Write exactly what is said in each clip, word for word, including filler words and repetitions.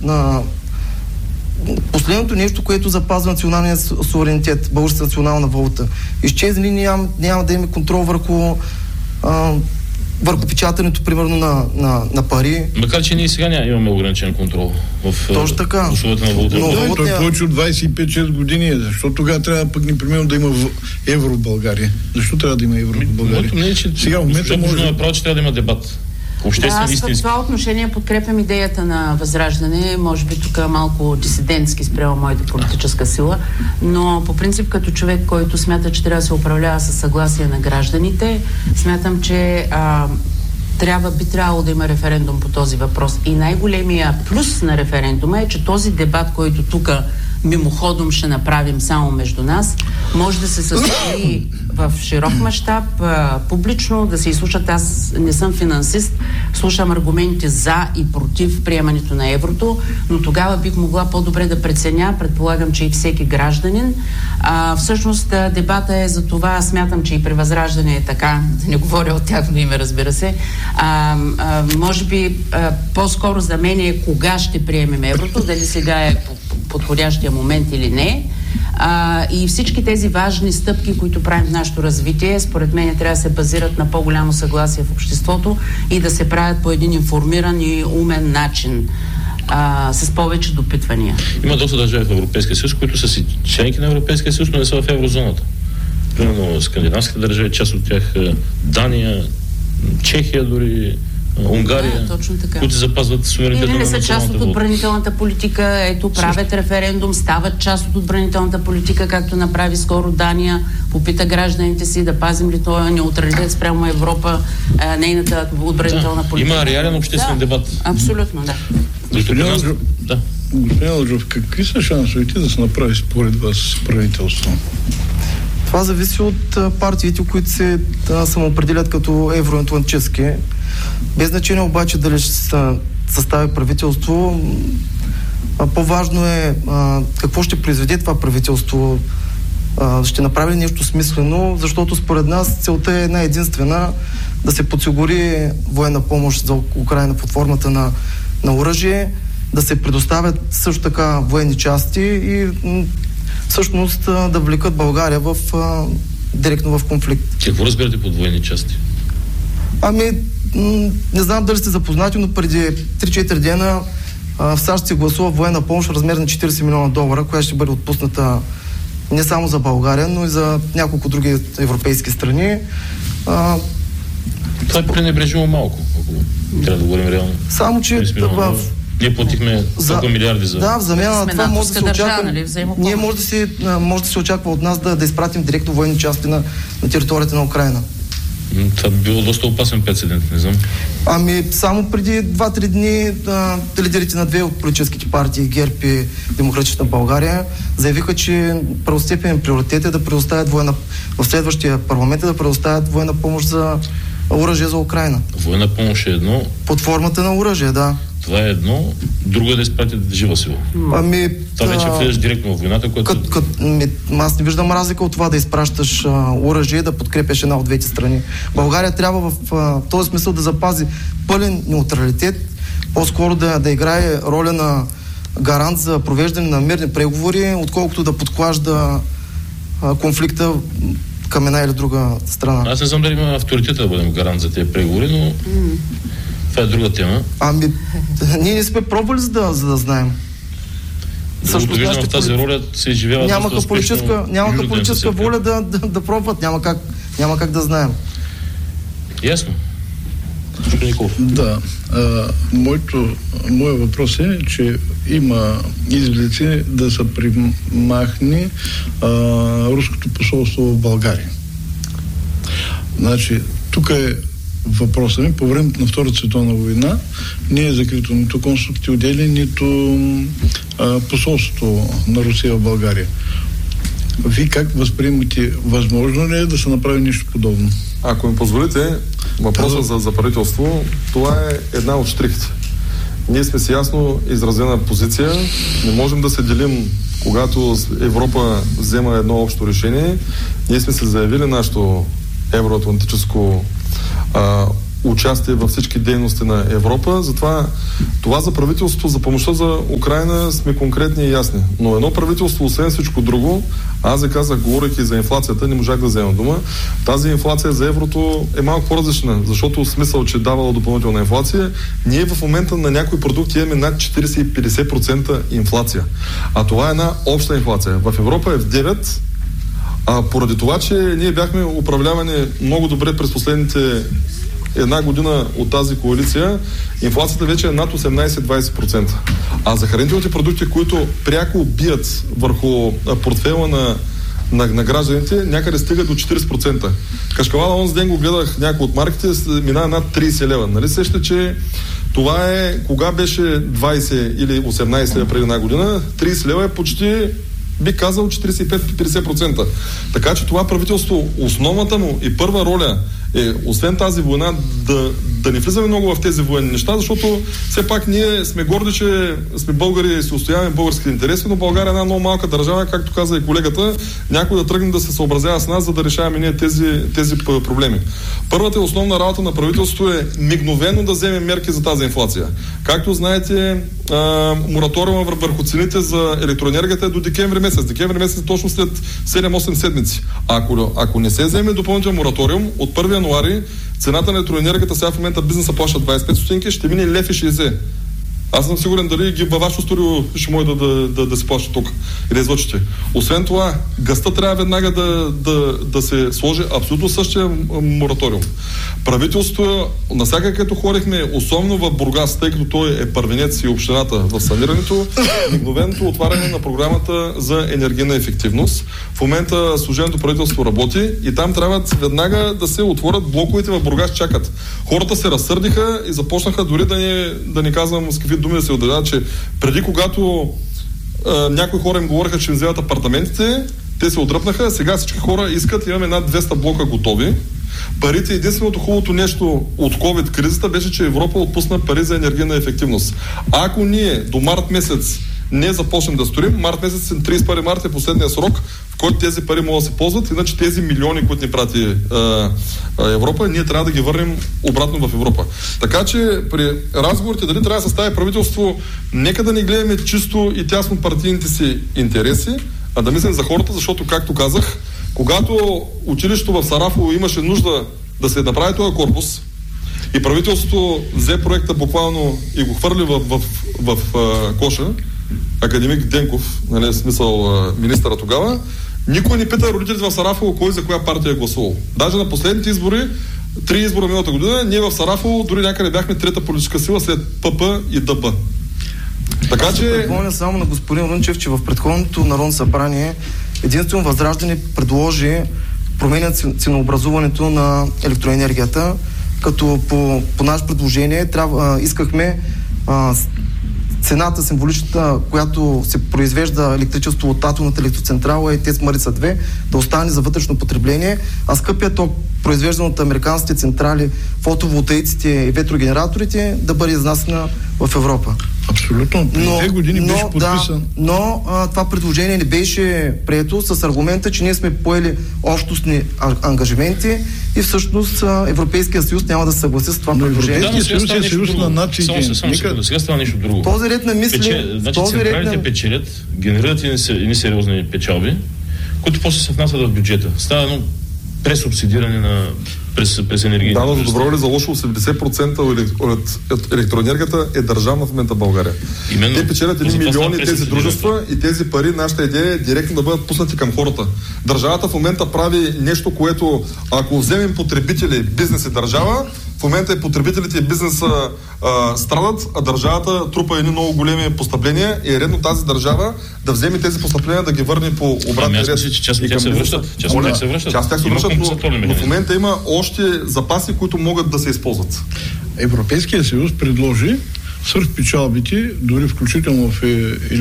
на последното нещо, което запазва националния суверенитет, българската национална валута. Изчезне ли, няма, няма да има контрол върху а, върху печатането, примерно, на, на, на пари. Макар че ние сега няма, имаме ограничен контрол в условията на валута. Но да, той е повече от двайсет и пет шест години. Защо тогава трябва пък непременно да има евро в България? Защо трябва да има евро в България? Не, че, сега в момента може... да направи, че трябва да има дебат. Да, аз в това отношение подкрепям идеята на Възраждане, може би тук малко дисидентски спрямо моята политическа сила, но по принцип като човек, който смята, че трябва да се управлява със съгласие на гражданите, смятам, че а, трябва, би трябвало да има референдум по този въпрос. И най-големия плюс на референдума е, че този дебат, който тук мимоходом ще направим само между нас, може да се състои в широк мащаб, публично, да се изслушат. Аз не съм финансист, слушам аргументи за и против приемането на еврото, но тогава бих могла по-добре да преценя, предполагам, че и всеки гражданин. А, всъщност дебата е за това, смятам, че и при Възраждане е така, да не говоря от тяхно име, разбира се. А, а, може би а, по-скоро за мен е кога ще приемем еврото, дали сега е подходящия момент или не. А, и всички тези важни стъпки, които правим в нашето развитие, според мен трябва да се базират на по-голямо съгласие в обществото и да се правят по един информиран и умен начин, а, с повече допитвания. Има доста държави в Европейския съюз, които са си членки на Европейския съюз, но не са в еврозоната. Примерно скандинавските държави, част от тях Дания, Чехия дори, Унгария, да, които запазват суверенитета на националната валута. Или не са част от отбранителната политика, ето правят референдум, стават част от отбранителната политика, както направи скоро Дания, попита гражданите си да пазим ли този неутралитет спрямо Европа, а, нейната отбранителна да, политика. Има реален обществен да, дебат. Абсолютно, да. Господин Аладжов, да. Господин Аладжов, какви са шансовете да се направи според вас правителство? Това зависи от партиите, които се да, самоопределят като евроатлантически. Без значение обаче дали ще се състави правителство, а, по-важно е а, какво ще произведе това правителство. А, ще направи нещо смислено, защото според нас целта е една единствена: да се подсигури военна помощ за Украйна под формата на, на оръжие, да се предоставят също така военни части и м- всъщност да влекат България в, а, директно в конфликт. Какво разбирате под военни части? Ами, м- не знам дали сте запознати, но преди три-четири дена а, в САЩ се гласува военна помощ в размер на четирийсет милиона долара, която ще бъде отпусната не само за България, но и за няколко други европейски страни. А, това е пренебрежимо малко, ако трябва да говорим реално. Само, че в... Ние платихме толкова милиарди за... Да, в замяна на това може да се очаква... Нали, ние може да, си, може да се очаква от нас да, да изпратим директно военни части на, на територията на Украйна. Това би било доста опасен прецедент, не знам. Ами, само преди два-три дни а, лидерите на две от политическите партии, ГЕРБ и Демократична България, заявиха, че първостепенен приоритет е да предоставят военна... в следващия парламент е да предоставят военна помощ за оръжие за Украйна. Военна помощ е едно... Под формата на оръжие, да. Това е едно, друго е да изпратят жива сила. Ами, това вече влизаш директно в войната, което... Кът, кът, ми, аз не виждам разлика от това да изпращаш а, оръжие и да подкрепяш една от двете страни. България трябва в а, този смисъл да запази пълен неутралитет, по-скоро да, да играе роля на гарант за провеждане на мирни преговори, отколкото да подклажда а, конфликта към една или друга страна. Аз не знам дали има авторитета да бъдем гарант за тези преговори, но... Mm. Това е друга тема. Ами, ние не сме пробвали за да, за да знаем. Също виждам в тази роля се изживява нямаха политическа, нямаха политическа воля да, да, да пробват. Няма как, няма как да знаем. Ясно. Да. А, моето, моят въпрос е, че има изгледи да се примахне а, руското посолство в България. Значи, тук е въпросът ми. По времето на Втората световна война не е закрито нито консулските отдели, нито а, посолството на Русия в България. Вие как възприемате? Възможно ли е да се направи нещо подобно? Ако ми позволите, въпросът за, за правителство, това е една от штрихите. Ние сме си ясно изразена позиция. Не можем да се делим, когато Европа взема едно общо решение. Ние сме се заявили нашето евроатлантическо а, участие във всички дейности на Европа. Затова това за правителството, за помощта за Украйна сме конкретни и ясни. Но едно правителство, освен всичко друго, аз ви казах, говорейки за инфлацията, не можах да взема дума. Тази инфлация за еврото е малко по-различна, защото смисъл, че давала допълнителна инфлация, ние в момента на някои продукти имаме над четирийсет и петдесет процента инфлация. А това е една обща инфлация. В Европа е в девет, а поради това, че ние бяхме управлявани много добре през последните една година от тази коалиция, инфлацията вече е над осемнайсет-двайсет процента. А за хранителните продукти, които пряко бият върху портфела на, на, на гражданите, някъде стига до четирийсет процента. Кашкавала, онзи ден го гледах някой от марките, минава над трийсет лева. Нали сещате, че това е, кога беше двайсет или осемнайсет лева преди една година, трийсет лева е почти, би казал, четирийсет и пет до петдесет процента. Така че това правителство, основната му и първа роля е, освен тази война, да, да не влизаме много в тези военни неща, защото все пак ние сме горди, че сме българи и си устояваме българските интереси, но България е една много малка държава, както каза и колегата, някой да тръгне да се съобразява с нас, за да решаваме ние тези, тези проблеми. Първата и основна работа на правителството е мигновено да вземе мерки за тази инфлация. Както знаете, мораториума върху цените за електроенергията е до декември месец. Декември месец точно след седем-осем седмици. Ако, ако не се вземе допълнителен мораториум, от първи януари цената на електроенергията, сега в момента бизнеса плаща двайсет и пет стотинки, ще мине лев и шейсет. Аз съм сигурен дали ги във вашето студио ще може да, да, да, да се плаща тук и да излъчите. Освен това, газта трябва веднага да, да, да се сложи абсолютно същия мораториум. Правителството, насяка като ходихме, особено в Бургас, тъй като той е първенец и общината в санирането, мигновеното отваряне на програмата за енергийна ефективност. В момента служебното правителство работи и там трябва веднага да се отворят блоковете в Бургас, чакат. Хората се разсърдиха и започнаха дори да не, да не казвам с какви думи да се отдадат, че преди когато а, някои хора им говориха, че им вземат апартаментите, те се отдръпнаха, сега всички хора искат, имаме над двеста блока готови. Парите, единственото хубавото нещо от COVID кризата беше, че Европа отпусна пари за енергийна ефективност. А ако ние до март месец не започнем да строим, март месец, трийсет и първи март е последния срок, в който тези пари могат да се ползват, иначе тези милиони, които ни прати а, а, Европа, ние трябва да ги върнем обратно в Европа. Така че при разговорите дали трябва да състави правителство, нека да не гледаме чисто и тясно партийните си интереси, а да мислим за хората, защото, както казах, когато училището в Сарафово имаше нужда да се направи този корпус и правителството взе проекта буквално и го хвърли в, в, в, в а, коша, академик Денков, нали, смисъл министъра тогава, никой не пита родителите в Сарафово кой за коя партия е гласувал. Даже на последните избори, три избора миналата година, ние в Сарафово дори някъде бяхме трета политическа сила след ПП и ДБ. Така аз че... се припомня само на господин Рунчев, че в предходното Народно събрание единствено Възраждане предложи променя ценообразуването на електроенергията, като по, по наше предложение трябва, искахме а, цената символичната, която се произвежда електричество от атомната електроцентрала и ТЕЦ Марица две, да остане за вътрешно потребление, а скъпият ток, произвеждан от американските централи, фотоволтаиците и ветрогенераторите, да бъде изнасена в Европа. Абсолютно. Преди две години беше подписан. Да, но а, това предложение не беше прието с аргумента, че ние сме поели общностни ангажименти и всъщност а, Европейския съюз няма да се съгласи с това но предложение. Европейския съюз е съюз на нациите. Само, само Нека... сега става нещо друго. Този ред на мисли... Пече... Значи този централите ред на... печелят, генерират едни сериозни печалби, които после се внасят в бюджета. Става едно пресубсидиране на през, през енергийните. Да, но за добро или за лошо осемдесет процента от електроенергията е държавна в момента в България. Именно, те печелят едни милиони тези дружества и тези пари, нашата идея е директно да бъдат пуснати към хората. Държавата в момента прави нещо, което ако вземем потребители, бизнес и държава, в момента и потребителите и бизнеса а, страдат, а държавата трупа едни много големи постъпления и е редно тази държава да вземе тези постъпления да ги върне по обратния ред. Ами аз мисля, че част от тях се връщат. Част от тях се връщат. Част от тях се връщат, но, но в момента има още запаси, които могат да се използват. Европейския съюз предложи свръхпечалбите, дори включително в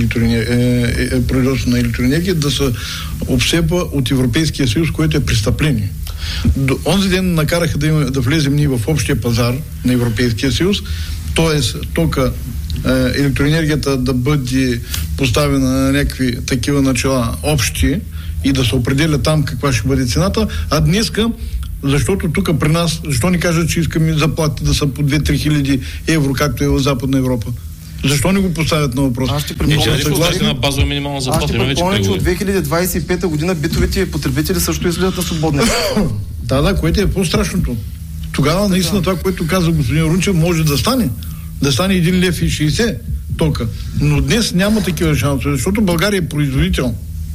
производството на електроенергия, да се обсебва от Европейския съюз, което е престъпление. До онзи ден накараха да, има, да влезем ние в общия пазар на Европейския съюз, т.е. тока електроенергията да бъде поставена на някакви такива начала общи и да се определя там каква ще бъде цената, а днеска Защото тук при нас, защо ни кажат, че искаме заплати да са по две-три хиляди евро, както е в Западна Европа? Защо не го поставят на въпрос? Аз ще припомня, че съгласен на базова минимална заплата. Аз ще припомня, че от две хиляди двадесет и пета година битовите потребители също излизат на свободна. Да, да, което е по-страшното. Тогава наистина това, което каза господин Рунчев, може да стане. Да стане един лев и шейсет тока. Но днес няма такива шансове, защото България е производител.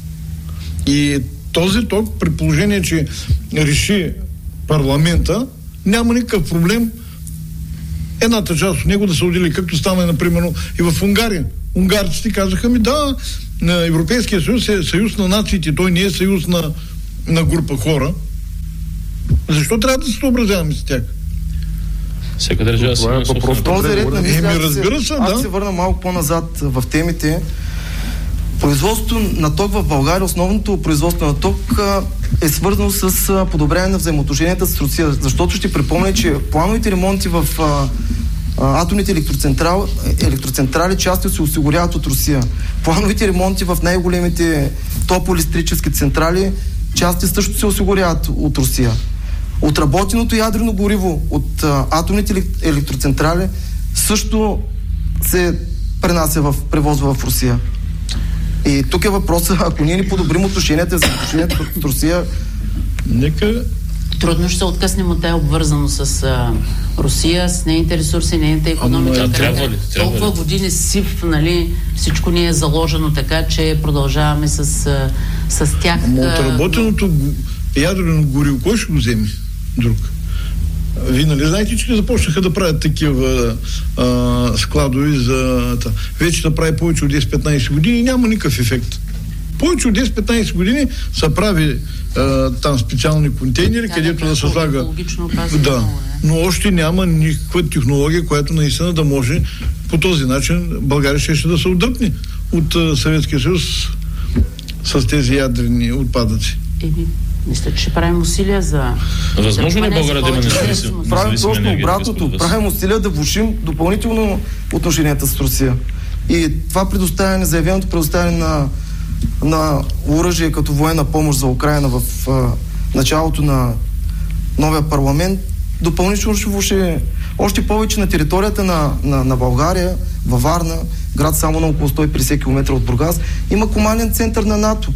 И този ток, при положение, че реши парламента, няма никакъв проблем едната част от него да се отдели, както стана, например, и в Унгария. Унгарците казаха ми, да, на Европейския съюз е съюз на нациите, той не е съюз на, на група хора. Защо трябва да се съобразяваме с тях? Всяка държава си има собствена. Този ред на мисля, Еми, разбира се, аз да. се върна малко по-назад в темите. Производството на ток в България, основното производство на ток е свързано с подобряване на взаимоотношенията с Русия. Защото ще припомня, че плановите ремонти в а, а, атомните електроцентрали, електроцентрали части се осигуряват от Русия. Плановите ремонти в най-големите топлоелектрически централи части също се осигуряват от Русия. Отработеното ядрено гориво от а, атомните електроцентрали също се пренася в превозва в Русия. И тук е въпросът, ако ние ни подобрим отношенията за отношенията с Русия, нека... Трудно ще се откъснем от тая обвързано с а, Русия, с нейните ресурси, нейната икономика. Ама, трябва ли? Трябва Толкова ли? години сив, нали, всичко ни е заложено така, че продължаваме с, а, с тях. Ама отработеното ядрено гориво, кой ще го вземе? Друг. Вие нали знаете, че започнаха да правят такива а, складови за... Та. Вече да прави повече от десет-петнадесет години и няма никакъв ефект. Повече от десет-петнадесет години са прави а, там специални контейнери, да, където да, да се слага... Да, но още няма никаква технология, която наистина да може по този начин България ще, ще да се отдръпне от а, Съветския съюз с тези ядрени отпадъци. Еми, мисля, че ще правим усилия за... Възможно ли България да има независим? правим точно обратното. Правим усилия да влошим допълнително отношенията с Русия. И това предоставяне, заявеното предоставяне на, на оръжие като военна помощ за Украина в а, началото на новия парламент, допълнително ще влоши още повече на територията на, на, на България, във Варна, град само на около сто и петдесет километра от Бургас, има команден център на НАТО.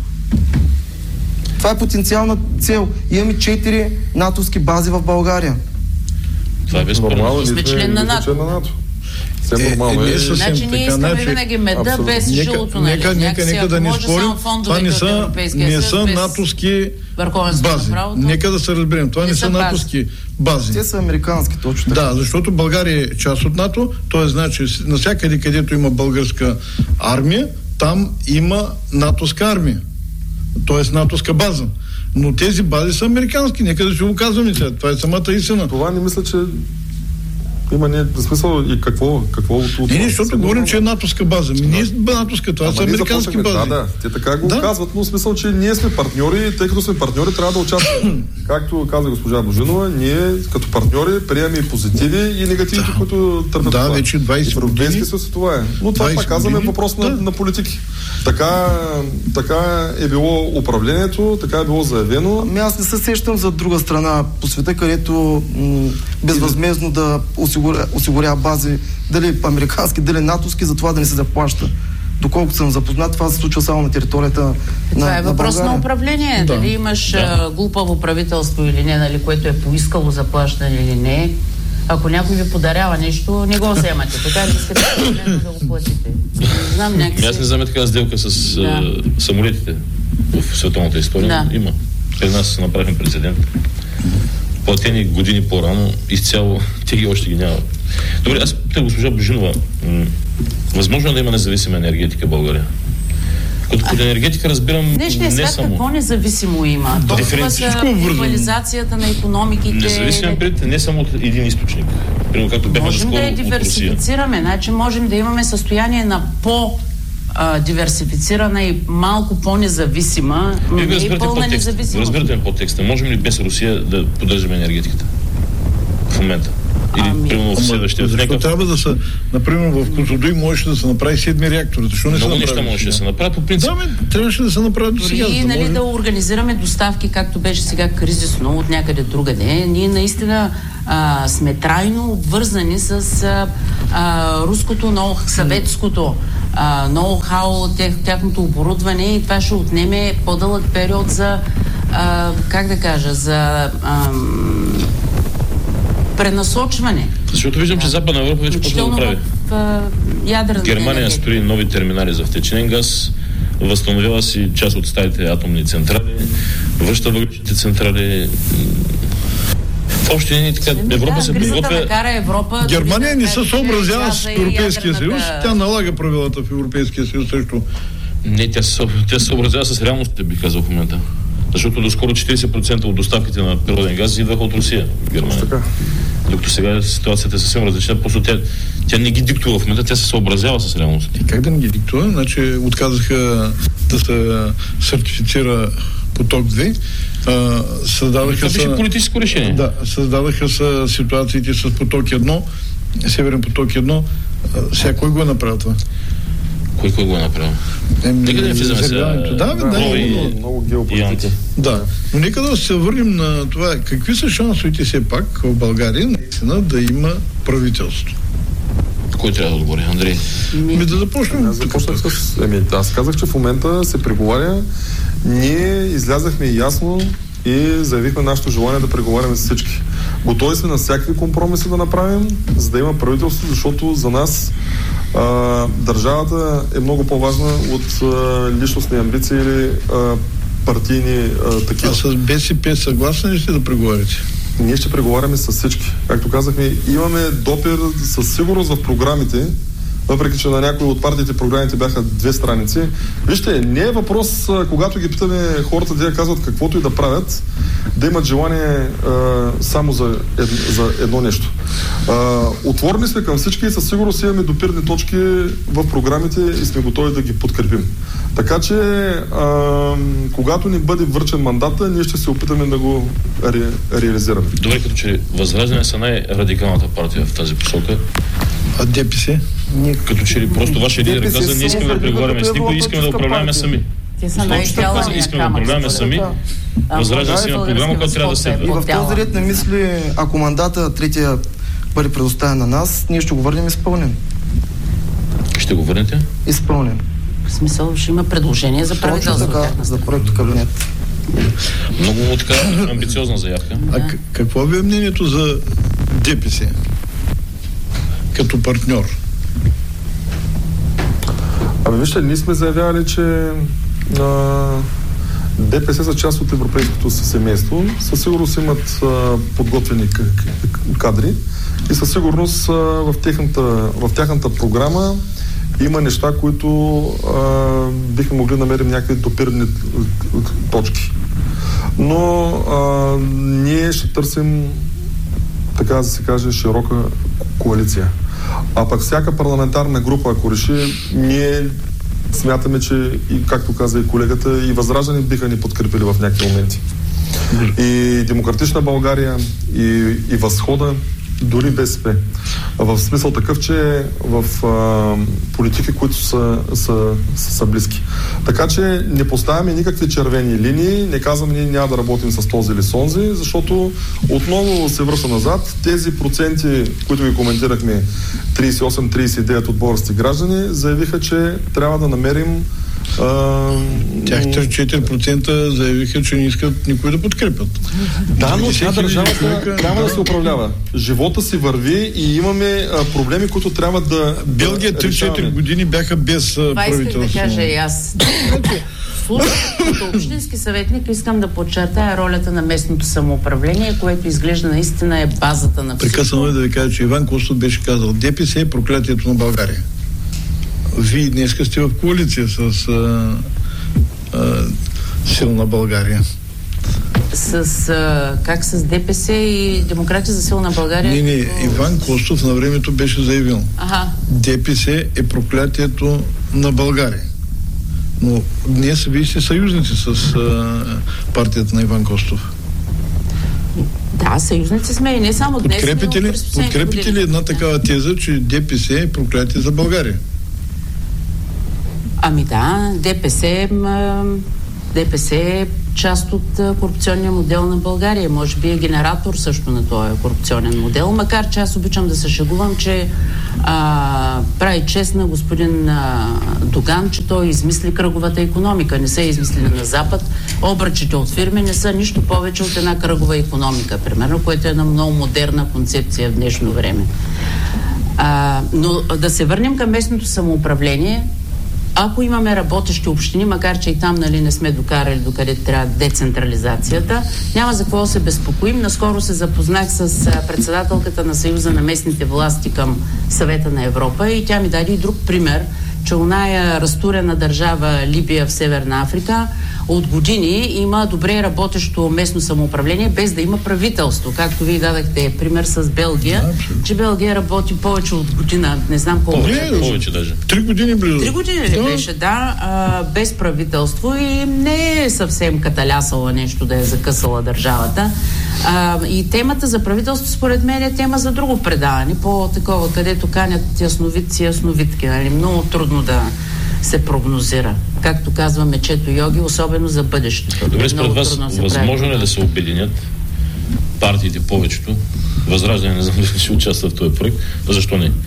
Това е потенциална цел. Имаме четири натовски бази в България. Това е безспорно. Ние сме член на НАТО. Все нормално е. е, е значи ние искаме значи, винаги меда абсолютно. Без жилото, нали? Нека, нека, нека да не спорим. Това не са, не са натовски бази. Нека да се разберем. Това не, не са натовски бази. Те са американски, точно така. Да, защото България е част от НАТО. Т.е. значи, навсякъде, където има българска армия, там има натовска армия. Т.е. натовска база. Но тези бази са американски. Нека да си го казваме сега. Това е самата истина. Това не мисля, че има не смисъл и какво, какво от... Не, не, защото говорим, че е натовска база. Ми не е натовска, това са американски бази. Да, да, те така го да. казват, но в смисъл, че ние сме партньори и тъй като сме партньори, трябва да участваме. Както каза госпожа Божинова, ние като партньори приемаме и позитиви и негативите, да. които търпят да, това. вече двадесет години. Европейски съюз това е. Но това пак казваме въпрос да. на, на политики. Така, така е било управлението, така е било заявено. Ами аз не се сещам за друга страна по света, където м- безвъзмездно да осигуря, осигурява бази, дали американски, дали натовски, за това да не се заплаща. Доколкото съм запознат, това се случва само на територията на България. Това е въпрос на управление. Да. Дали имаш да. глупаво правителство или не, нали, което е поискало заплащане или не. Ако някой ви подарява нещо, не го вземате. Така ли искате да го платите? Не знам, някакси... Аз не знам такава сделка с да. а, самолетите в световната история. Да. Има. Пред нас направихме прецедент. Платени години по-рано, изцяло, те ги още ги няма. Добре, аз питам госпожа Божинова, м- възможно е да има независима енергетика в България? Като под енергетика разбирам не, ще е не само... какво независимо има. Това са глобализацията на икономиките. Независим пред не само от един източник. Примерно, както бяха можем наскоро да я от диверсифицираме. Значи можем да имаме състояние на по- диверсифицирана и малко по-независима, но не и пълна независимост. Разбирате ме по-текста. Можем ли без Русия да поддържаме енергетиката в момента? Или, Ами, примерно, в следващия. Защо Някакъв... трябва да са, например, в Козлодуй можеше да се направи седми реактор? Защо не се Много направи? неща можеше да се направят по принцип. Да, бе, трябваше да се направят до сега. Дори за да нали, може- да организираме доставки, както беше сега кризисно от някъде другаде, ние наистина а, сме трайно обвързани с а, а, руското, ноу, съветското а, ноу-хау, тях, тяхното оборудване и това ще отнеме по-дълъг период за, а, как да кажа, за ам, пренасочване. Защото виждам, че Западна Европа вече почва да го прави. В а, ядрената Германия енергетика. строи нови терминали за втечнен газ, възстановява си част от старите атомни централи, връща въглищните централи. В общи линии така, Еми, Европа да, се кризата подготвя. накара Европа... Германия да не се види, съобразява че с газа и Европейския съюз. ядрената- Тя налага правилата в Европейския съюз също. Не, тя се, тя се съобразява с реалностите, бих казал в момента. Защото доскоро четирийсет процента от доставките на природен газ идваха от Русия в Германия. Така. Докато сега ситуацията е съвсем различна, просто тя, тя не ги диктува в момента, тя се съобразява с реалностите. Как да не ги диктува? Значи отказаха да се сертифицира поток две. А, създадаха Това беше се... политическо решение. Да, създадаха се ситуациите с поток едно, Северен поток едно. А, сега кой го е направил това? Кой кой го е направил? Еми, Нека да не влизаме сега. заявяването. Да, бе, да, Много да, и- много, Много И геополитика. анти. да. Но нека да се върнем на това. Какви са шансовете все пак в България наистина да има правителство? Кой трябва да отговори? Андрей. Ми да започнем. Аз започнах с... Еми, аз казах, че в момента се преговаря. Ние излязахме ясно и заявихме нашето желание да преговаряме с всички. Готови сме на всякакви компромиси да направим, за да има правителство, защото за нас а, държавата е много по-важна от а, личностни амбиции или а, партийни а, такива. А с БСП съгласни ли сте да преговаряте? Ние ще преговаряме с всички. Както казахме, имаме допир със сигурност в програмите, въпреки че на някои от партиите програмите бяха две страници. Вижте, не е въпрос, а, когато ги питаме хората да казват каквото и да правят, да имат желание а, само за, ед, за едно нещо. А, отворени сме към всички и със сигурност имаме допирни точки в програмите и сме готови да ги подкрепим. Така че, а, когато ни бъде връчен мандата, ние ще се опитаме да го ре, реализираме. Добре, като че Възраждане са най-радикалната партия в тази посока. А ДПС? Ние Като че ли просто вашия лидер ДПС каза, не искаме да само преговаряме с никой, искаме да управляваме сами. Те са Точно така каза, най-изцяло искаме да управляваме сами. Възраждане си има програма, която трябва да и следва. в този ред на мисли, ако мандата третия бъде предоставен на нас, ние ще го върнем изпълнен. Ще го върнете? Изпълнен. В смисъл, ще има предложение за Точно правителство. така, за проекто кабинет. Много така амбициозна заявка. А к- какво ви е мнението за ДПС като партньор? Ами вижте, ние сме заявявали, че а, ДПС са част от европейското си семейство. Със сигурност имат а, подготвени к- к- кадри и със сигурност а, в, техната, в тяхната програма има неща, които а, бихме могли да намерим някакви допирни точки. Но а, ние ще търсим, така да се каже, широка коалиция. А пък всяка парламентарна група, ако реши, ние смятаме, че, и както каза и колегата, и Възраждане биха ни подкрепили в някакви моменти. И Демократична България, и, и Възхода, дори БСП. В смисъл такъв, че в а, политики, които са, са, са, са близки. Така че не поставяме никакви червени линии, не казваме, ние няма да работим с този или с онзи, защото отново се връща назад. Тези проценти, които ги коментирахме, трийсет и осем трийсет и девет от български граждани, заявиха, че трябва да намерим Тях трийсет и четири процента заявиха, че не искат никой да подкрепят. Да, но тя държавата човека, трябва да да. се управлява. Живота си върви и имаме а, проблеми, които трябва да Белгия да три-четири решаваме. години бяха без а, Това исках да правителство. кажа и аз. Слушай, като общински съветник искам да подчертая ролята на местното самоуправление, което изглежда наистина е базата на всичко. Прекъснало е да ви кажа, че Иван Костов беше казал, ДПС е проклятието на България. Вие днес сте в коалиция с а, а, Силна България. С, а, как с ДПС и Демократи за силна България? Не, не, като- Иван Костов на времето беше заявил. Ага. ДПС е проклятието на България. Но днес вие сте съюзници с а, партията на Иван Костов. Да, съюзници сме и не само днес. Подкрепите ли, подкрепите ли една такава теза, че ДПС е проклятие за България? Ами да, ДПС, ДПС е част от корупционния модел на България. Може би е генератор също на този корупционен модел, макар че аз обичам да се шегувам, че а, прави чест на господин а, Доган, че той измисли кръговата икономика. Не са измислили на Запад. Обръчите от фирми не са нищо повече от една кръгова икономика, примерно, което е една много модерна концепция в днешно време. А, но да се върнем към местното самоуправление. Ако имаме работещи общини, макар че и там, нали, не сме докарали докъде трябва децентрализацията, няма за какво да се безпокоим. Наскоро се запознах с председателката на Съюза на местните власти към Съвета на Европа и тя ми даде и друг пример, че оная разтурена държава Либия в Северна Африка от години има добре работещо местно самоуправление, без да има правителство. Както вие дадахте пример с Белгия, да, че Белгия работи повече от година, не знам колко. Повече, не, повече даже. Три години близо. Три години ли да. беше, да, а, без правителство и не е съвсем каталясала нещо да е закъсала държавата. А, и темата за правителство, според мен, е тема за друго предаване, по такова, където канят ясновидци и ясновидки. Нали? Много трудно да се прогнозира. Както казва мечето йоги, особено за бъдещето. Добре, според вас, възможно ли да се обединят партиите, повечето? Възраждане, не знам дали ще участва в този проект, защо не?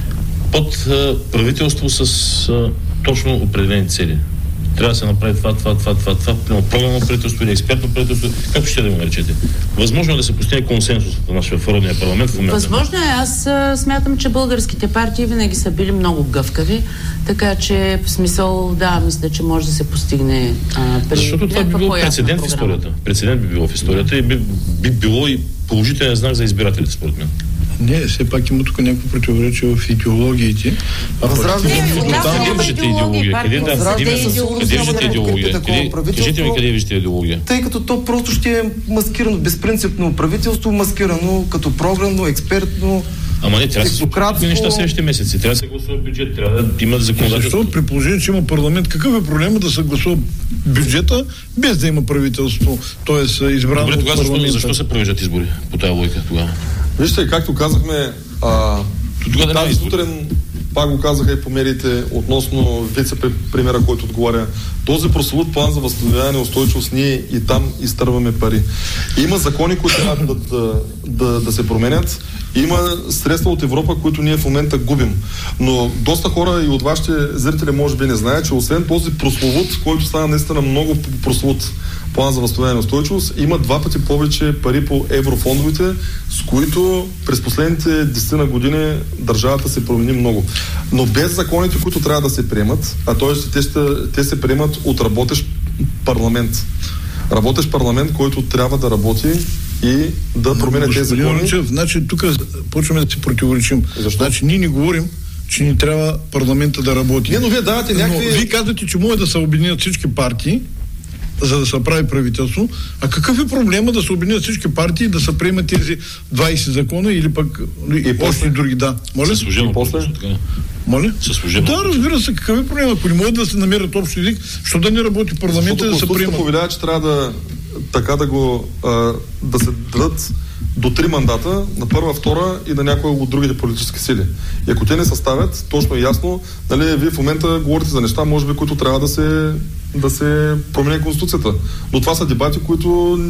Под а, правителство с а, точно определени цели. Трябва да се направи това, това, това, това, това, програмно правителство или експертно правителство, както ще да го наречете. Възможно е да се постигне консенсус в нашия народния парламент в момента? Възможно е. Аз а, смятам, че българските партии винаги са били много гъвкави, така че в смисъл, да, мисля, че може да се постигне а, при... Защото това би било прецедент в историята. Прецедент би било в историята и би, би било и положителен знак за избирателите, според мен. Не, все пак има тук някакво противоречие в идеологиите. Възраждане Къде виждате идеология? Къде виждате идеология? Кажете ми къде виждате идеология? Тъй като то просто ще е маскирано, безпринципно правителство, маскирано като програмно, експертно. Ама не, трябва да се случват неща следващите месеци. Трябва да се гласува бюджет, трябва да има законодателство. Защо? При положение, че има парламент, какъв е проблема да се гласува бюджета, без да има правителство, т.е. избрано Добре, тогава от парламента? защо, защо се провеждат избори по тази логика тогава? Вижте, както казахме, а, да тази сутрин пак го казаха и по медиите относно вице-премиера, който отговаря. Този прословут план за възстановяване и устойчивост, ние и там изтърваме пари. Има закони, които трябва да, да, да, да се променят. Има средства от Европа, които ние в момента губим. Но доста хора и от вашите зрители може би не знаят, че освен този прословут, който става наистина много прословут план за възстановяване и устойчивост, има два пъти повече пари по еврофондовете, с които през последните десет години държавата се промени много. Но без законите, които трябва да се приемат, а т.е. те, те се приемат от работещ парламент. Работещ парламент, който трябва да работи и да променя тези закони. Ручев, значи тук почваме да се противоречим. Защо? Значи ние не говорим, че ни трябва парламента да работи. Не, но вие давате някакви... Но вие казвате, че може да се обединят всички партии, за да се прави правителство. А какъв е проблема да се обединят всички партии, да се приемат тези двайсет закона или пък и още после... други? Да. Моля? Служебно после? Моля? Да, разбира се, какъв е проблема? Ако не могат да се намерят общ език, що да не работи парламента да се приемат? Повелява, че трябва да така да го а, да се дадат до три мандата на първа, втора и на някои от другите политически сили. И ако те не съставят, точно и ясно, нали, вие в момента говорите за неща, може би, които трябва да се да се промени Конституцията. Но това са дебати, които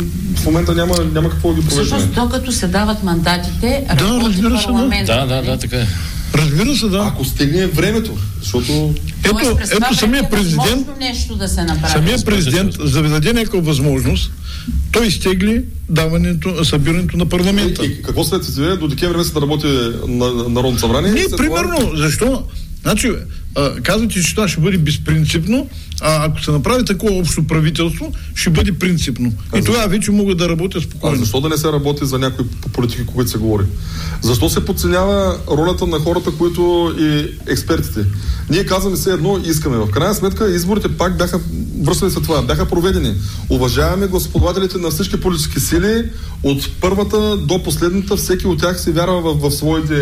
в момента няма, няма какво да ги провеждаме. Всъщност, докато се дават мандатите, да, работи парламент. Да, да, да, така е. Разбира се, да. Ако стигне времето, защото... Ето, ето самия президент, нещо да се направи. самия президент, за да даде някаква възможност, той изтегли даването, събирането на парламента. И, и какво след това? До декември месец да работи на Народно събрание? Не, примерно, това... защо? Значи, а, казвате, че това ще бъде безпринципно, а ако се направи такова общо правителство, ще бъде принципно. А и тогава вече могат да работят спокойно. А защо да не се работи за някои политики, които се говори? Защо се подценява ролята на хората, които и експертите? Ние казваме все едно искаме. В крайна сметка изборите пак бяха, връщали се това, бяха проведени. Уважаваме гласоподавателите на всички политически сили, от първата до последната, всеки от тях се вярва в, в своите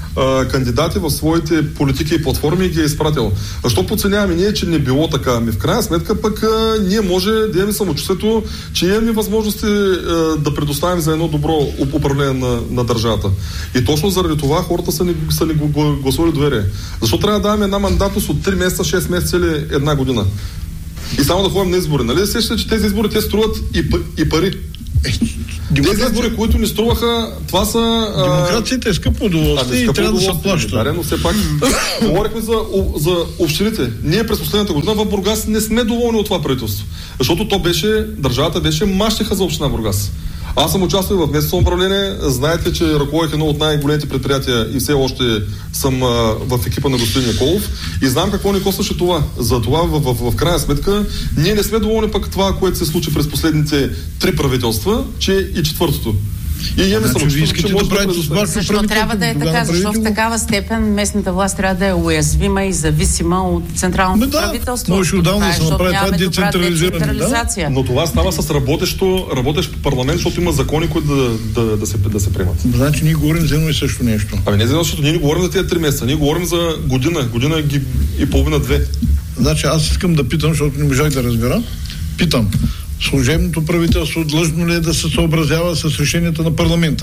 а, кандидати в своите политики и платформи и ги е изпратил. Защо подценяваме ние, че не било така? Ми в крайна сметка пък а, ние може да имаме самочувствието, че имаме възможности а, да предоставим за едно добро управление на, на държавата. И точно заради това хората са ни, са ни гласували доверие. Защо трябва да даваме една мандатност от три месеца, шест месеца или една година? И само да ходим на избори. Нали се сещате, че тези избори те струват и, и пари? Тези избори, които ни струваха, това са... Демокрацията е скъпо удоволствие и трябва да се плаща. Да, но все пак говорихме за, за общините. Ние през последната година в Бургас не сме доволни от това правителство. Защото то беше, държавата беше мащеха за община Бургас. Аз съм участвал в местно управление. Знаете, че ръководих едно от най-големите предприятия и все още съм а, в екипа на господин Николов и знам какво ни костваше това. За това в, в, в, в крайна сметка ние не сме доволни пък това, което се случи през последните три правителства, че и четвъртото. И имаме самочувствие, че може да предоставим. Защо трябва да е така? Защо в такава степен местната власт трябва да е уязвима и зависима от централното да, правителство? Може отдавна да се направи това децентрализиране. Да? Но това става с работещо, работещ парламент, защото има закони, които да, да, да, се, да се приемат. Значи ние говорим за едно и също нещо. Ами не за едно, защото ние не говорим за тези три месеца. Ние говорим за година, година и половина-две. Значи аз искам да питам, защото не можах да разбера. Питам. Служебното правителство длъжно ли е да се съобразява с решенията на парламента?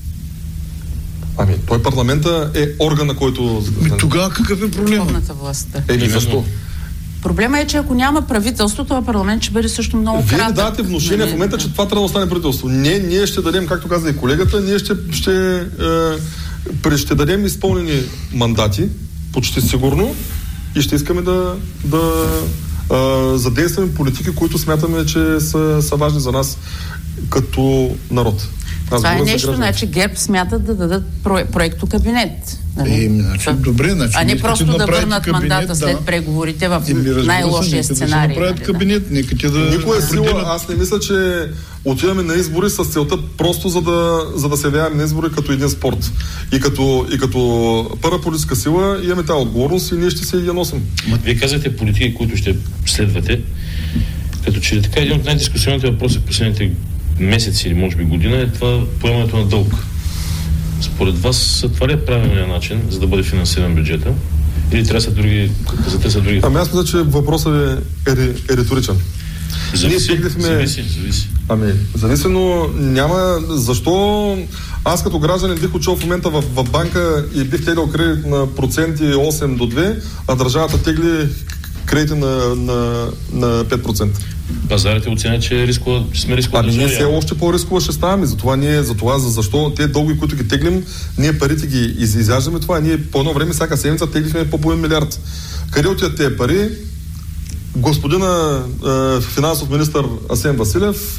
Ами, той парламента е органа, който... Ми, тогава какъв е проблема? Власт. Еми, защо? Проблема е, че ако няма правителство, това парламент ще бъде също много Вие кратък. Вие давате внушение в момента, че това трябва да стане правителство. Не, ние ще дадем, както каза и колегата, ние ще, ще, е, ще дадем изпълнени мандати, почти сигурно, и ще искаме да... да Uh, задействаме политики, които смятаме, че са, са важни за нас като народ. Аз това е нещо, значи ГЕРБ смятат да дадат про, проекто кабинет. Е, значи, добре, значи, а не просто да върнат кабинет, мандата да. След преговорите в е, най-лошия се, сценарий. Да кабинет, нека ти да... Никой е сила, аз не мисля, че отиваме на избори с целта просто за да, за да се явяваме на избори като един спорт. И като, и като първа политическа сила имаме тази отговорност и ние ще се я носим. Вие казвате политики, които ще следвате, като че така един от най-дискусионните въпроси в последните месеци или може би година е това поемането на дълг. Според вас това ли е правилният начин, за да бъде финансиран бюджета? Или трябва да са други, за те са други? Ами аз мисля, че въпросът е, е, е риторичен. Зависи, Ние теглихме... зависи, зависи. Ами, зависи, но няма... Защо аз като гражданин бих учил в момента в, в банка и бих теглил кредит на проценти осем до две, а държавата тегли кредити на, на, на пет процента. Пазарите оценят, че рискова, сме рискова ами държава. Ние все още по-рискова ще ставаме. Затова ние, затова, за защо те дълги, които ги теглим, ние парите ги из, изяждаме това. Ние по едно време всяка седмица теглихме по половин милиард. Къде отиват тези пари? Господина е, финансов министър Асен Василев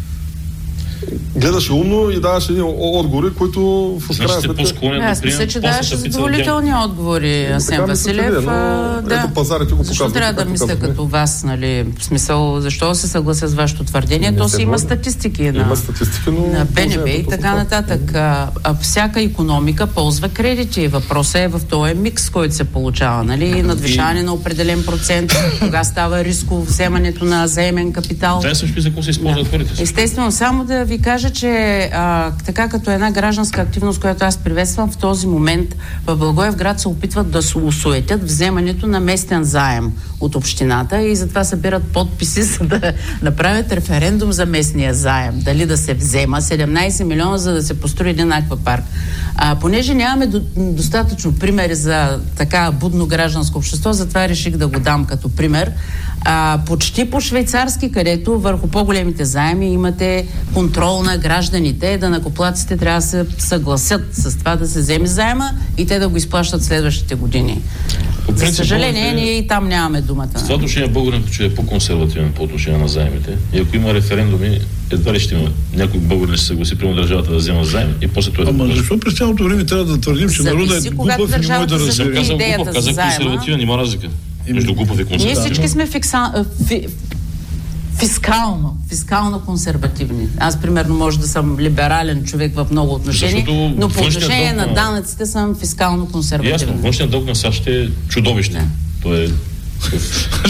гледаше умно и даваше едни отговори, които в крайна сметка... Да, аз мисля, че даваше задоволителни отговори Асен Василев. Вие, но, да. Ето пазарите го защо показват. трябва да мисля казахме? Като вас, нали? В смисъл, защо се съглася с вашето твърдение? Не То си има статистики има на, статистики, но на БНБ и така нататък. А, а всяка икономика ползва кредити. Въпросът е в този микс, който се получава, нали? Надвишаване на определен процент, кога става рисково вземането на заемен капитал. Да, също за какво се използват парите. Да. Естествено, само да ви кажа, че а, така като една гражданска активност, която аз приветствам, в този момент в Благоевград се опитват да се усуетят вземането на местен заем от общината и затова събират подписи, за да направят референдум за местния заем. Дали да се взема седемнайсет милиона, за да се построи един аквапарк. А, понеже нямаме до, достатъчно примери за така будно гражданско общество, затова реших да го дам като пример. А, почти по швейцарски, където върху по-големите заеми имате контрол на гражданите, да накоплатците трябва да се съгласят с това да се вземе заема и те да го изплащат следващите години. За съжаление, ние и там нямаме думата. С това отношение българинът, че е по-консервативен по отношение на заемите. И ако има референдуми, едва ли ще има някой българин ще се съгласи прямо държавата да взема заем и после това да Ама защо през цялото време трябва да твърдим, че народът е глупав и не може да разбере? Казах глупав, казах консервативен, има разлика между глупав и консервативен. Ние всички сме фикса... фи... фискално, фискално консервативни. Аз, примерно, може да съм либерален човек в много отношения, защото но по отношение на... на данъците съм фискално консервативен. Ясно, външният дълг на САЩ е чудовище. Да. То е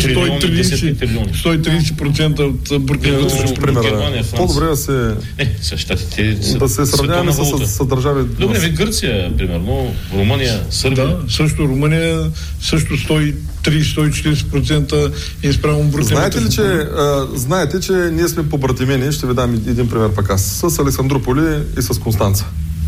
сто и тридесет процента от брутния вътрешен продукт. По-добре да се... Е, с щатите... Да се сравняваме с, с, с държави... Добре, ви Гърция, примерно, Румъния, Сърбия. Да, също Румъния, също сто и тридесет до сто и четиридесет процента е спрямо брутния. Знаете ли, че, а, знаете, че ние сме побратимени, ще ви дам един пример пък аз, с Александрополи и с Констанца.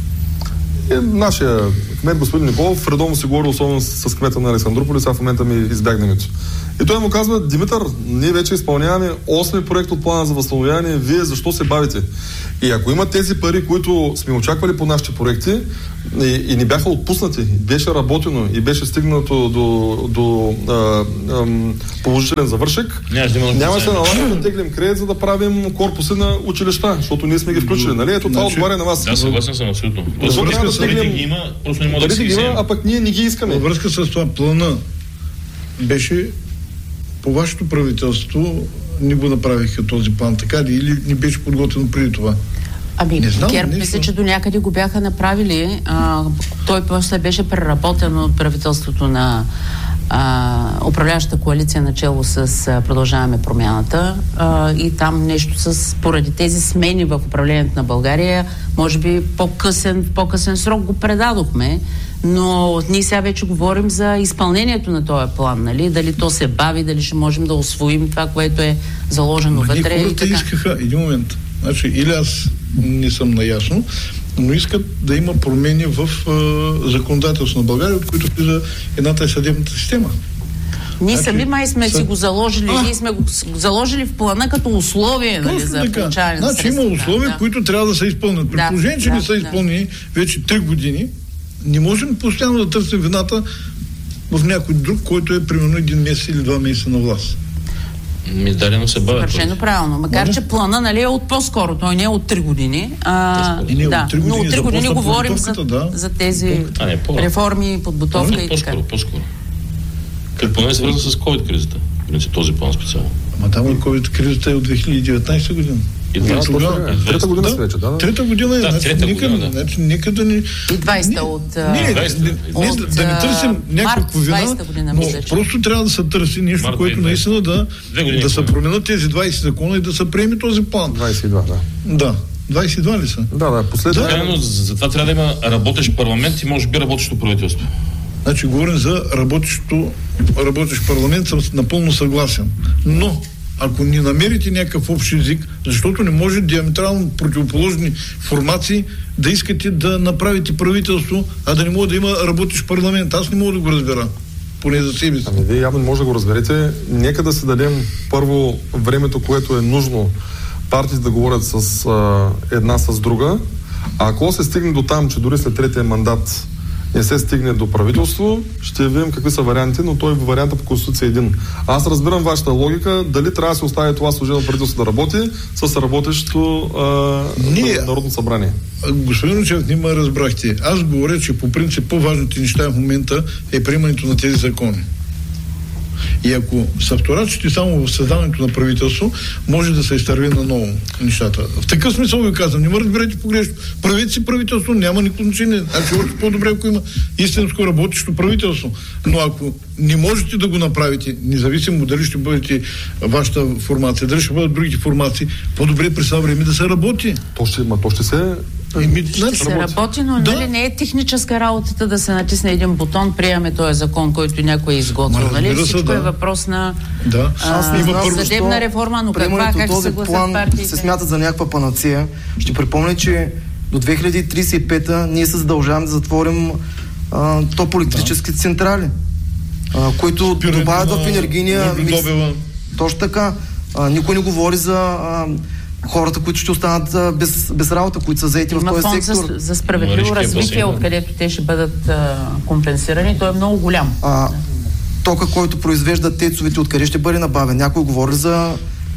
И нашия кмет, господин Николов, редовно си говори, особено с кмета на Александрополи, сега в момента ми избягна името. И той му казва: Димитър, ние вече изпълняваме осми проект от плана за възстановяване, вие защо се бавите? И ако има тези пари, които сме очаквали по нашите проекти и, и ни бяха отпуснати, беше работено и беше стигнато до, до а, а, положителен завършък, няма се налага да теглим кредит, за да правим корпуси на училища, защото ние сме ги включили. Нали? Ето това отговаря на вас. Да, съгласен съм абсолютно. Защо трябва да теглим... ги има, просто не може да си ги има, а пък ние не ги искаме. Във връзка с това плана беше по вашето правителство не го направиха този план, така ли? Или не беше подготвено преди това? Ами, ГЕРБ мисля, че до някъде го бяха направили. А, той после беше преработен от правителството на а, управляващата коалиция начело с а, Продължаваме промяната а, и там нещо с, поради тези смени в управлението на България, може би по-късен, по-късен срок го предадохме, но ние сега вече говорим за изпълнението на този план, нали? Дали то се бави, дали ще можем да усвоим това, което е заложено вътре. Ние хората искаха, един момент, значи или аз не съм наясно, но искат да има промени в е, законодателство на България, от които влиза едната е съдебната система. Ние значи, сами май сме са... си го заложили, а, ние сме го заложили в плана като условие, нали, за получаване на значи средства. има условия, да, които трябва да се изпълнят. При да, положение, че да, не са изпълнени да. вече три години, не можем постоянно да търсим вината в някой друг, който е примерно един месец или два месеца на власт. Ми дадено се бавят. Съвършено правилно. Макар, че плана, нали, е от по-скоро. Той не е от три години. А, не, да, от три години, но от три години говорим за, да. за тези а, не, реформи, подготовка не, и по-скоро, така. По-скоро, Като поне е свързан с ковид-кризата. Принцип, този план специално. Ама там ковид-кризата е от две хиляди и деветнадесета година. И тогава, е. Трета година да? вече, да, да. Трета година е. Да, значи, трета нека, година, да. Значи, нека да ни... И двадесета от... Не, не, двадесета, не, не, от, да, да не търсим някаква вина, година, но мисля, че. просто трябва да се търси нещо, Март което наистина да, да се променят тези двадесет закона и да се приеме този план. двадесет и два, да. Да. двадесет и два ли са? Да, да, последно. Да, но затова трябва да има работещ парламент и може би работещо правителство. Значи говорим за работещо, работещ парламент, съм напълно съгласен. Но ако не намерите някакъв общ език, защото не може диаметрално противоположни формации да искате да направите правителство, а да не може да има работещ парламент. Аз не мога да го разбера. Поне за себе си. Ами вие явно не може да го разберете. Нека да си дадем първо времето, което е нужно партиите да говорят с а, една с друга. А ако се стигне до там, че дори след третия мандат не се стигне до правителство, ще видим какви са варианти, но той варианта по Конституция е един. Аз разбирам вашата логика, дали трябва да се остави това служебно правителство да работи с работещо а, Ние, Народно събрание. Господин Учев, не ме разбрахте. Аз говоря, че по принцип по-важните неща в момента е приемането на тези закони. И ако са вторачите само в създаването на правителство, може да се изтърви на ново нещата. В такъв смисъл ви казвам, не ме разберете погрешно. Правете си правителство, няма никакво значение. Значи още по-добре, ако има истинско работещо правителство. Но ако не можете да го направите, независимо дали ще бъдете вашата формация, дали ще бъдат другите формации, по-добре през това време да се работи. То ще, ма, то ще се... Еми, Ще значи, се работи, работи но да. нали, не е техническа работата да се натисне един бутон, приемаме този закон, който някой е изготвил. Нали? Всичко да. е въпрос на да. а, има съдебна реформа, но каква, как се съгласят партиите? Се смятат за някаква панацея. Ще припомня, че до две хиляди тридесет и пета ние се задължаваме да затворим а, топлоелектрически да. централи, а, които Спирането добавят в енергийния микс. Точно така. А, никой не говори за а, хората, които ще останат а, без, без работа, които са заети в този фонд сектор. За, за справедливо развитие, откъдето те ще бъдат а, компенсирани, той е много голям. А, тока, който произвежда тецовете, откъде ще бъде набавен? Някой говори за...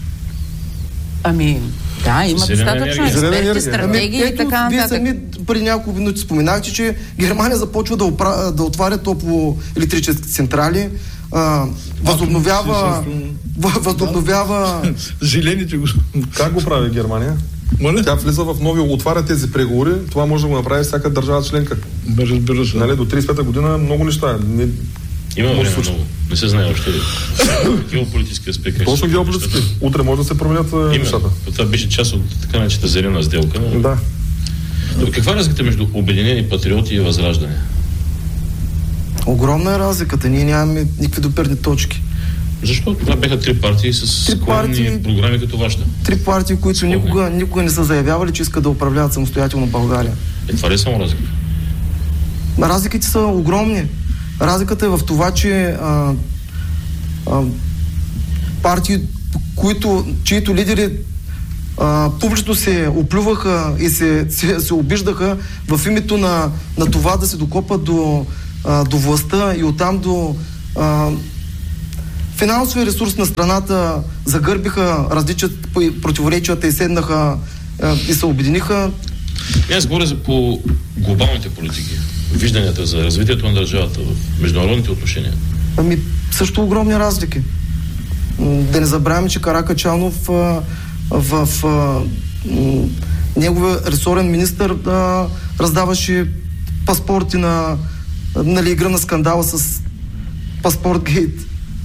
Ами, да, има достатъчно експерти, стратегии ами, и така вие нататък. сами преди няколко минути споменахте, че Германия започва да, опра... да отваря топлоелектрически централи, а, възобновява... възобновява... Зелените го... Как го прави Германия? Моля? Тя влиза в нови, отваря тези преговори. Това може да го направи всяка държава членка. Разбира се. Нали, до тридесет и пета година много неща. Не, Има време много. Не се знае още геополитически аспект. Точно геополитически. Утре може да се променят Именно. нещата. Това беше част от така наречената зелена сделка. Но... Да. Но каква е разликата между Обединени патриоти и Възраждане? Огромна е разликата. Ние нямаме никакви допирни точки. Защо? Това бяха три партии с склонни програми като вашата. Три партии, които никога, никога не са заявявали, че искат да управляват самостоятелно България. Е, това ли е само разлика? Разликите са огромни. Разликата е в това, че а, а, партии, които, чието лидери а, публично се оплюваха и се, се, се обиждаха в името на, на това да се докопат до, а, до властта и оттам до а, финансовия ресурс на страната, загърбиха различат противоречията и седнаха а, и се обединиха. Аз говоря за по глобалните политики, вижданията за развитието на държавата в международните отношения. Ами, също огромни разлики. Да не забравяме, че Каракачанов а, в а, неговия ресорен министър а, раздаваше паспорти на, нали, игра на скандала с Паспортгейт.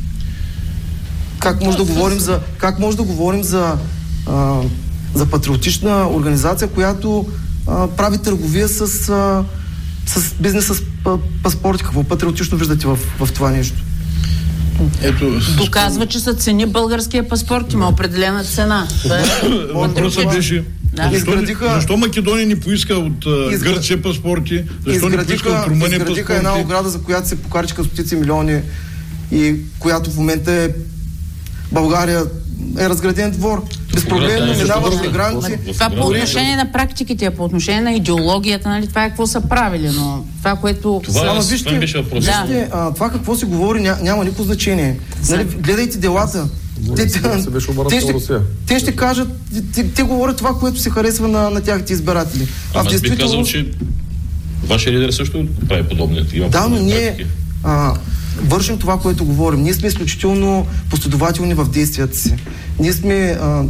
Как може да говорим за, как може да говорим за, а, за патриотична организация, която а, прави търговия с, а, с бизнес с паспорти? Какво патриотично виждате в, в това нещо? Ето, доказва, че са цени българския паспорт, има определена цена. Въпросът беше да. защо, защо Македония не поиска от uh, Изгр... Гърция паспорти, защо изградиха, не поиска от Румъния паспорти? Изградиха една ограда, за която се покарчиха стотици милиони и която в момента е България е разграден двор. Безпроблемно минават мигранти. Това по отношение на практиките, по отношение на идеологията, нали, това е какво са правили, но това, което... Това, Ама, е, вижте, това беше въпрос. Да. Вижте, а, това какво се говори ня, няма никакво значение. Нали, гледайте делата. Те, те, те, ще, те ще кажат, те, те говорят това, което се харесва на, на тяхните избиратели. А аз бих казал, че вашия лидер също прави подобни. Да, но ние а, вършим това, което говорим. Ние сме изключително последователни в действията си. Ние сме... А,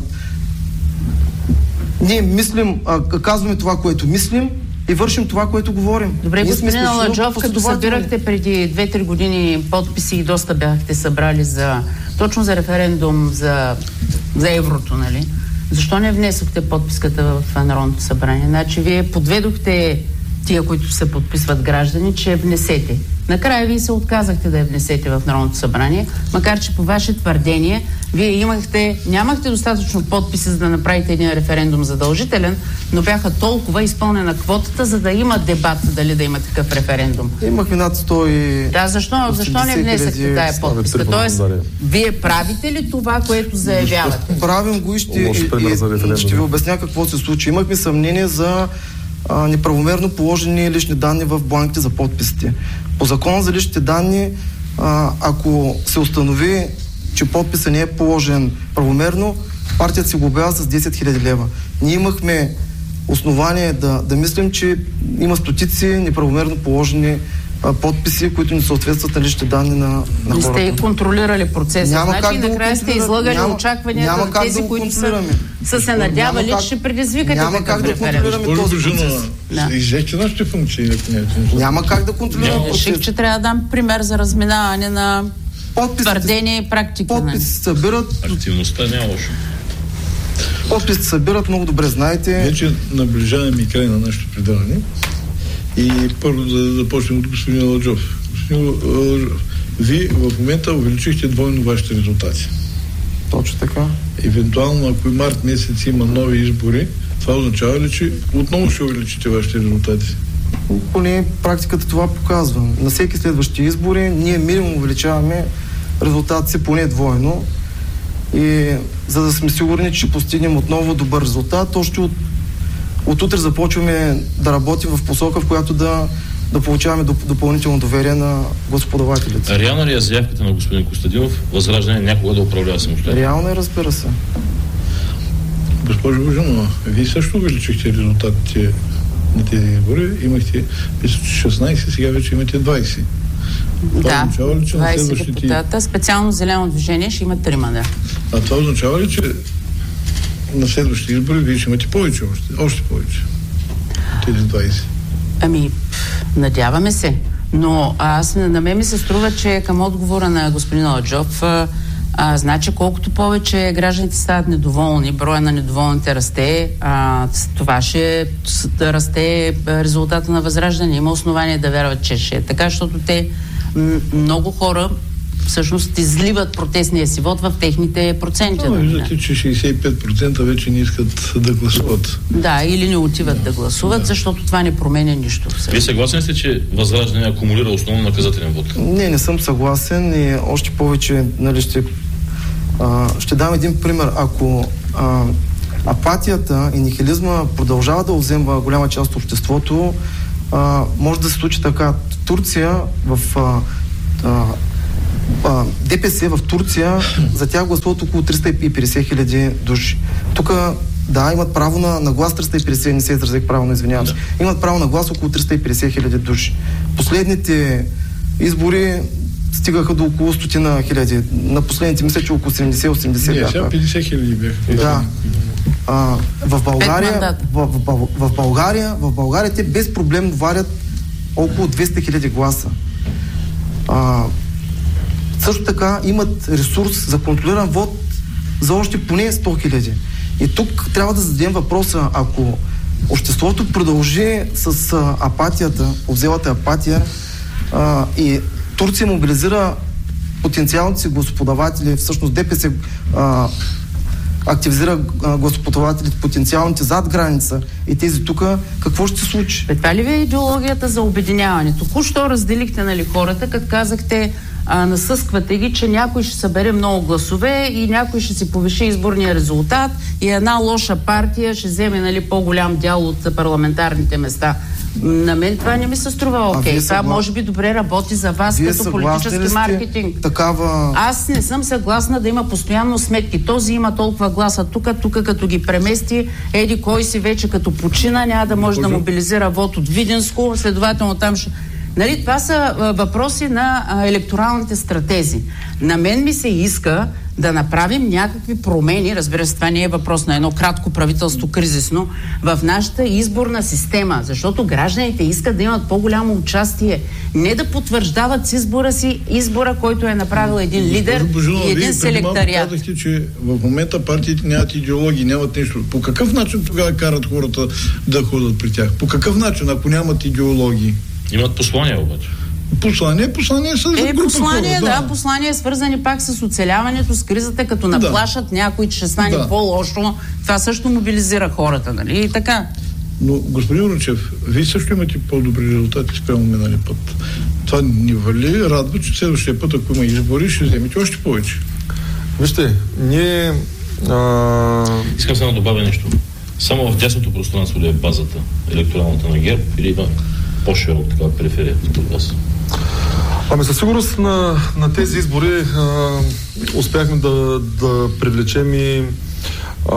ние мислим, а, казваме това, което мислим и вършим това, което говорим. Добре, господин Аладжов, като събирахте преди две-три години подписи и доста бяхте събрали за точно за референдум за, за еврото, нали? Защо не внесохте подписката в Народното събрание? Значи вие подведохте тия, които се подписват граждани, че внесете. Накрая вие се отказахте да я внесете в Народното събрание, макар че по ваше твърдение вие имахте, нямахте достатъчно подписи, за да направите един референдум задължителен, но бяха толкова изпълнена квотата, за да има дебат дали да има такъв референдум. Имахме над сто и... Да, защо, защо не внесахте тая подписка? Тоест, вие правите ли това, което заявявате? Правим го и ще, и, и, ще ви обясня какво се случи. Имахме съмнение за а, неправомерно положени лични данни в бланките за подписите. По закон за личните данни, а, ако се установи, че подписа не е положен правомерно, партията се глобява с десет хиляди лева. Ние имахме основание да, да мислим, че има стотици неправомерно положени а, подписи, които не съответстват на личните данни на, на хората. И сте контролирали процеса. Няма значи да накрая сте излагали няма, очакванията няма на тези, да които са, са се надявали, че ще предизвикате няма как да контролираме този процес. Да. Излече нашите функции. Няма как да контролираме процес. Реших, че трябва да дам пример за разминаване на твърдение и практика. Подписи се събират. Активността няма лошо. Подписи се събират, много добре знаете. Вече наближаваме и край на нашето предаване. И първо да започнем от господин Аладжов. Господин Аладжов, вие в момента увеличихте двойно вашите резултати. Точно така. Евентуално, ако и март месец има нови избори, това означава ли, че отново ще увеличите вашите резултати? Поне практиката това показва. На всеки следващи избори ние минимум увеличаваме резултатите си поне двойно. И за да сме сигурни, че ще постигнем отново добър резултат, още от, от утре започваме да работим в посока, в която да, да получаваме доп, допълнително доверие на гласоподавателите. Реална ли е заявката на господин Костадинов Възраждане някога да управлява самостоятелно? Реално е, разбира се. Госпожо Божанова, вие също увеличихте резултатите на тези избори. Имахте шестнайсет, сега вече имате двайсет. Да, ли, че двайсет следващите... депутата. Специално Зелено движение ще има трима, да. А това означава ли, че на следващите избори вие ще имате повече още? Още повече. Тези двайсет. Ами, надяваме се. Но аз, на мен ми се струва, че към отговора на господин Аладжов, а, а, значи колкото повече гражданите стават недоволни, броя на недоволните расте, а, това ще да расте резултата на възраждане. Има основание да вярват, че ще е така, защото те м- много хора всъщност изливат протестния си вод в техните проценти. Но виждате, че шейсет и пет процента вече не искат да гласуват. Да, или не отиват да, да гласуват, да. Защото това не променя нищо. Всъщност. Вие съгласен сте, че възраждане акумулира основно наказателен вод? Не, не съм съгласен и още повече, нали, ще, а, ще дам един пример. Ако а, апатията и нихилизма продължава да оземва голяма част от обществото, а, може да се случи така. Турция в а, а, ДПС в Турция, за тях гласуват около триста и петдесет хиляди души. Тук, да, имат право на, на глас триста и петдесет, не се изразих правилно, извинявам се. Да. Имат право на глас около триста и петдесет хиляди души. Последните избори стигаха до около стотина хиляди. На последните мисля, че около седемдесет-осемдесет бяха. Сега петдесет хиляди бяха. Да. А, в България, в, в, в, в България, в България те без проблем варят около двеста хиляди гласа. А, също така имат ресурс за контролиран вод за още поне сто хиляди. И тук трябва да зададем въпроса, ако обществото продължи с а, апатията, обзелата апатия а, и Турция мобилизира потенциалните си гласоподаватели, всъщност ДПС а, активизира а, гласоподавателите, потенциалните зад граница и тези тук, какво ще се случи? Това ли ви е идеологията за обединяване? Току-що разделихте, нали, хората, като казахте, а, насъсквате ги, че някой ще събере много гласове и някой ще си повиши изборния резултат и една лоша партия ще вземе, нали, по-голям дял от парламентарните места. На мен това не ми се струва окей. Okay. Това съгла... може би добре работи за вас Вие като политически маркетинг. Такава... Аз не съм съгласна да има постоянно сметки. Този има толкова гласа тук, тук като ги премести, еди кой си вече като почина, няма да може да мобилизира вод от Видинско, следователно там ще... Нали, това са а, въпроси на а, електоралните стратези. На мен ми се иска да направим някакви промени, разбира се, това не е въпрос на едно кратко правителство кризисно, в нашата изборна система, защото гражданите искат да имат по-голямо участие, не да потвърждават с избора си избора, който е направил един лидер Божинова, и един селектариат. Вие казахте, че в момента партиите нямат идеологии, нямат нещо. По какъв начин тогава карат хората да ходят при тях? По какъв начин, ако нямат идеологии? Имат послания обаче. Послание, послание са за е, група послание, хора, да. да, послание свързани пак с оцеляването, с кризата, като наплашат да. някой, че ще стане да. по-лошо. Това също мобилизира хората, нали? И така. Но, господин Ручев, вие също имате по-добри резултати спрямо минали път. Това ни вали, радва, че следващия път, ако има избори, ще вземете още повече. Вижте, ние... А... Искам само да добавя нещо. Само в дясното пространство ли е базата електоралната на ГЕРБ или има по-широк такава периферия от вас? Ами със сигурност на, на тези избори а, успяхме да, да привлечем и а,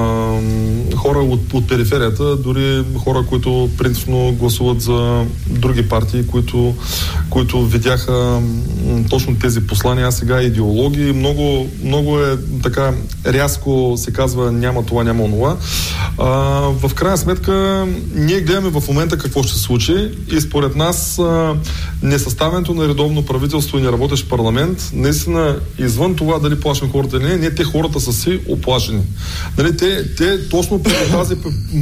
хора от, от периферията, дори хора, които принципно гласуват за други партии, които, които видяха м, точно тези послания, а сега идеологии. Много, много е така рязко се казва няма това, няма онова. А, в крайна сметка ние гледаме в момента какво ще се случи и според нас а, несъставянето на редовно правителство и неработещ парламент, наистина извън това дали плашим хората или не, не, те хората са си оплашени. Нали, те, те точно по тази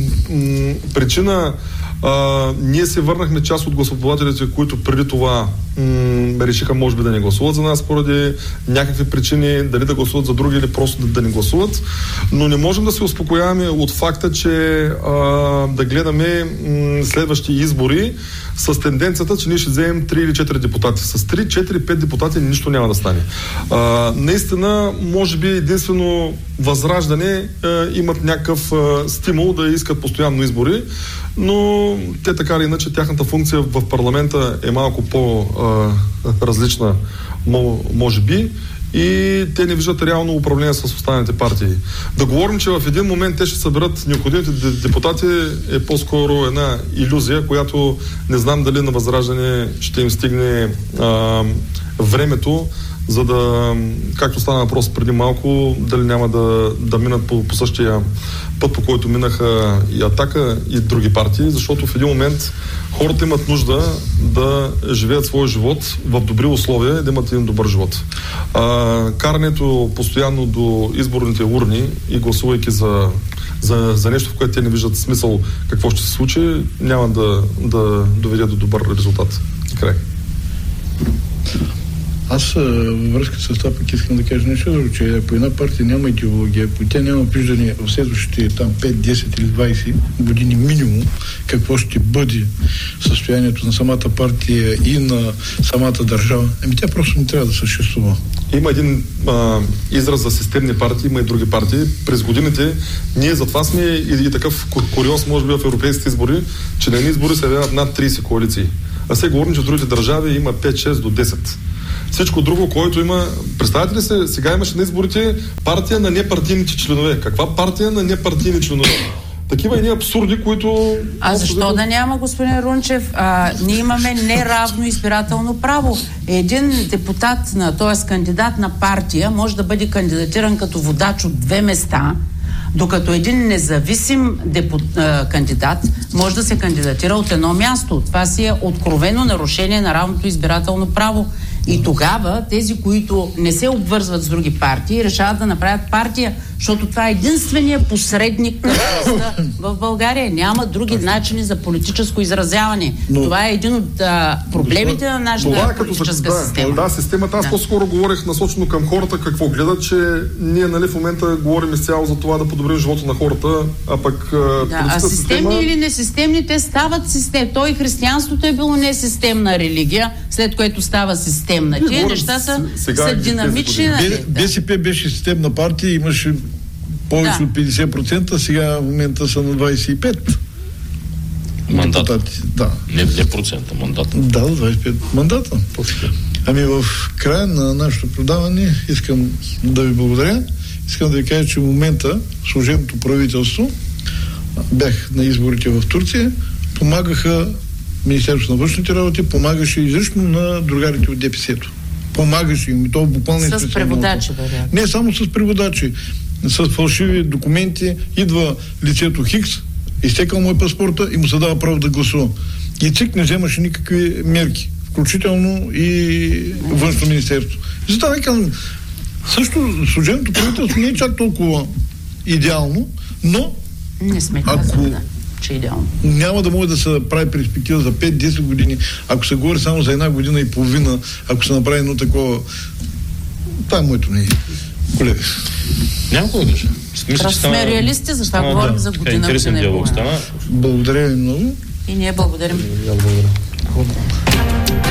причина а, ние се върнахме част от гласоподавателите, които преди това м- решиха може би да не гласуват за нас поради някакви причини, дали да гласуват за други или просто да, да не гласуват. Но не можем да се успокояваме от факта, че а, да гледаме м- следващи избори с тенденцията, че ние ще вземем три или четири депутати. С три, четири, пет депутати нищо няма да стане. А, наистина, може би единствено Възраждане а, имат някакъв а, стимул да искат постоянно избори, но те така или иначе тяхната функция в парламента е малко по-различна, може би, и те не виждат реално управление с останалите партии. Да говорим, че в един момент те ще съберат необходимите депутати е по-скоро една илюзия, която не знам дали на Възраждане ще им стигне а, времето за да, както стана въпрос преди малко, дали няма да, да минат по, по същия път, по който минаха и Атака и други партии, защото в един момент хората имат нужда да живеят своя живот в добри условия и да имат един добър живот. А, карането постоянно до изборните урни и гласувайки за, за, за нещо, в което те не виждат смисъл какво ще се случи, няма да, да доведе до добър резултат. Край. Аз във връзка с това пък искам да кажа нещо друго, че ако една партия няма идеология, ако тя няма виждане в следващите там пет, десет или двайсет години минимум, какво ще бъде състоянието на самата партия и на самата държава, ами тя просто не трябва да съществува. Има един а, израз за системни партии, има и други партии. През годините ние затова сме и, и такъв куриоз, може би в европейските избори, че на едни избори се явяват над трийсет коалиции. А сега говорим, че в другите държави има пет, шест до десет. Всичко друго, което има... Представете ли се, сега имаше на изборите партия на непартийните членове. Каква партия на непартийни членове? Такива едни абсурди, които... А защо да няма, господин Рунчев? А, ние имаме неравно избирателно право. Един депутат, на, т.е. кандидат на партия, може да бъде кандидатиран като водач от две места, докато един независим депут, а, кандидат може да се кандидатира от едно място. Това си е откровено нарушение на равното избирателно право. И тогава тези, които не се обвързват с други партии, решават да направят партия, защото това е единствения посредник към властта в България. Няма други начини за политическо изразяване. Но, това е един от а, проблемите на нашата политическа да, система. Да, системата. Аз да. по-скоро говорех насочено към хората какво гледат, че ние нали, в момента говорим изцяло за това да подобрим живота на хората, а пък да, а системни система... или несистемни, те стават систем. То и християнството е било несистемна религия, след което става системна. Тие неща са, са динамични. Нали? БСП беше системна партия, имаше повече да. от петдесет процента, сега в момента са на двайсет и пет процента. Мандата. Да. Не, не процента, мандата. Да, двайсет и пет мандата. Ами в края на нашето продаване искам да ви благодаря. Искам да ви кажа, че в момента служебното правителство, бях на изборите в Турция, помагаха Министерството на външните работи, помагаше изрично на другарите от ДПС-то. Помагаше им. И то буквално с преводачи, вероятно. Не само с преводачи. С фалшиви документи идва лицето Хикс, изтекал му е паспорта и му се дава право да гласува. И ЦИК не вземаше никакви мерки, включително и външно министерство. Затова ви казвам, също служебното правителство не е чак толкова идеално, но не сме казали, да, че е идеално. Няма да може да се прави перспектива за пет-десет години, ако се говори само за една година и половина, ако се направи едно такова... Това е моето мнение. Колега. Няма кой да. Просто сме реалисти, за това говорим за година. Интересен диалог стана. Благодаря ви много. И ние благодарим. Благодаря.